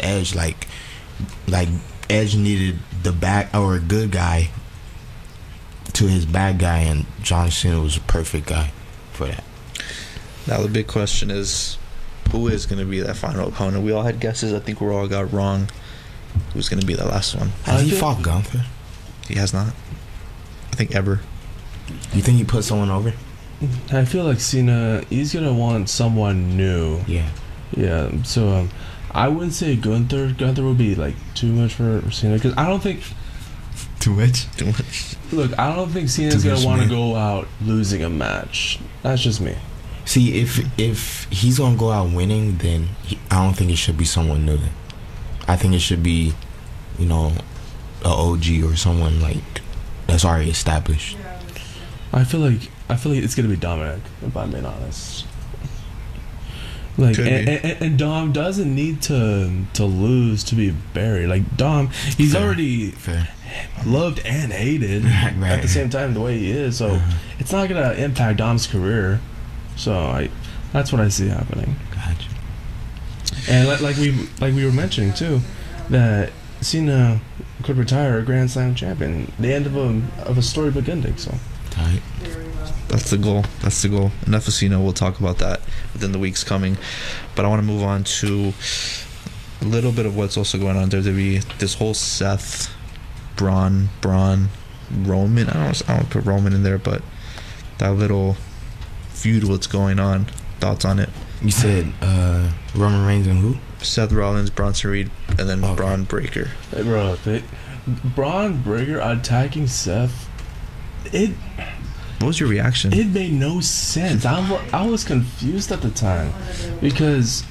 Edge. Like Edge needed the bad or a good guy to his bad guy, and John Cena was a perfect guy for that. Now the big question is, who is going to be that final opponent? We all had guesses. I think we all got wrong. Who's going to be the last one? Has he fought Gunther? He has not. I think ever. You think he put someone over? I feel like Cena, he's gonna want someone new. Yeah. So I wouldn't say Gunther. Gunther would be like too much for Cena, because I don't think. Too much. Look, I don't think Cena's gonna want to go out losing a match. That's just me. See, if he's gonna go out winning, then I don't think it should be someone new. Then I think it should be, a OG or someone like that's already established. I feel like it's gonna be Dominic, if I'm being honest. Like, and Dom doesn't need to lose to be buried. Like Dom, he's already loved and hated at the same time the way he is. So it's not gonna impact Dom's career. So that's what I see happening. Gotcha. And like we were mentioning too, that Cena could retire a Grand Slam champion. The end of a storybook ending. So. Tight. That's the goal. Enough of Cena. We'll talk about that within the weeks coming. But I want to move on to a little bit of what's also going on in WWE. This whole Seth, Braun, Roman. I don't put Roman in there, but that little feud, what's going on? Thoughts on it? You said Roman Reigns and who? Seth Rollins, Bronson Reed, and then Braun Breaker. Hey, bro, Braun Breaker attacking Seth. What was your reaction? It made no sense. I was confused at the time, because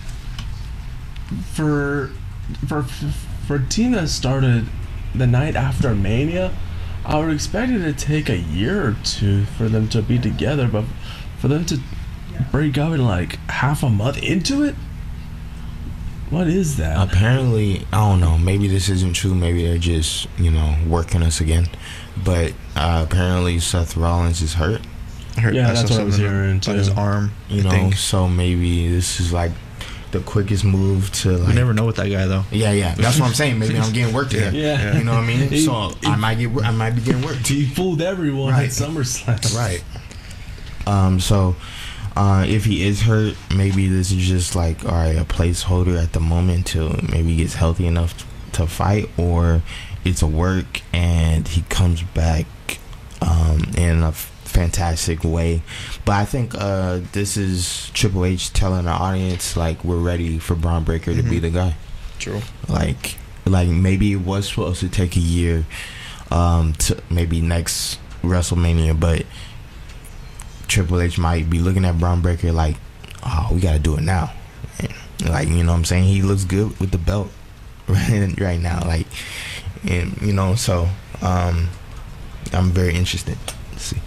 for Tina started the night after Mania, I would expect it to take a year or two for them to be together, but for them to break up in like half a month into it, what is that? Apparently, I don't know, maybe this isn't true, maybe they're just working us again, but apparently Seth Rollins is hurt. Yeah, that's what I was hearing too. On his arm, so maybe this is like the quickest move to like. We never know with that guy though. Yeah, that's what I'm saying. Maybe I'm getting worked here. Yeah, you know what I mean. So I might be getting worked. He fooled everyone at SummerSlam. Right. So if he is hurt, maybe this is just like a placeholder at the moment till maybe he gets healthy enough to fight, or it's a work and he comes back in a fantastic way. But I think this is Triple H telling the audience like we're ready for Braun Breaker to be the guy. True. Like maybe it was supposed to take a year to maybe next WrestleMania, but Triple H might be looking at Braun Breaker like, oh, we gotta do it now. Like, you know what I'm saying? He looks good with the belt right now. Like, and so I'm very interested to see.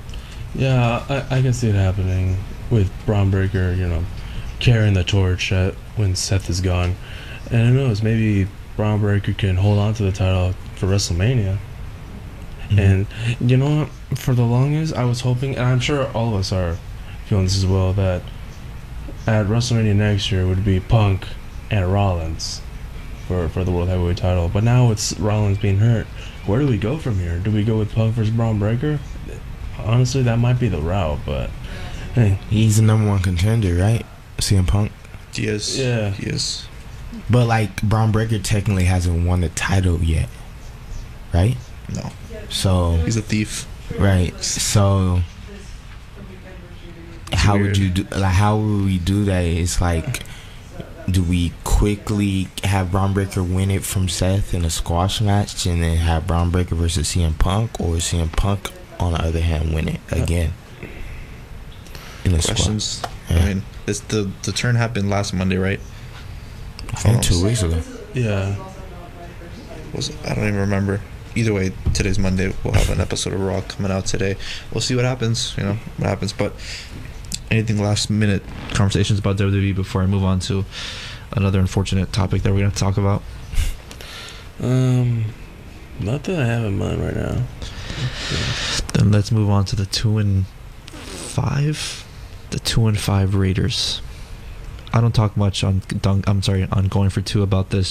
Yeah, I can see it happening with Braun Breaker, carrying the torch when Seth is gone. And who knows, maybe Braun Breaker can hold on to the title for WrestleMania. And you know what? For the longest, I was hoping, and I'm sure all of us are feeling this as well, that at WrestleMania next year would be Punk and Rollins for the World Heavyweight title. But now it's Rollins being hurt. Where do we go from here? Do we go with Punk versus Braun Breaker? Honestly, that might be the route, but hey. He's the number one contender, right? CM Punk? He is. Yeah. He is. But like Braun Breaker technically hasn't won the title yet, right? No. So he's a thief. Right. So how would you do? Like, how would we do that? It's like, do we quickly have Braun Breaker win it from Seth in a squash match, and then have Braun Breaker versus CM Punk, or CM Punk on the other hand win it again in a squash? Yeah. I mean, the turn happened last Monday, right? I think 2 weeks ago. Yeah. I don't even remember. Either way, today's Monday. We'll have an episode of Raw coming out today. We'll see what happens. But anything last minute conversations about WWE before I move on to another unfortunate topic that we're going to talk about? Nothing I have in mind right now. Then let's move on to the 2-5. The 2-5 Raiders. I don't talk much on going for two about this.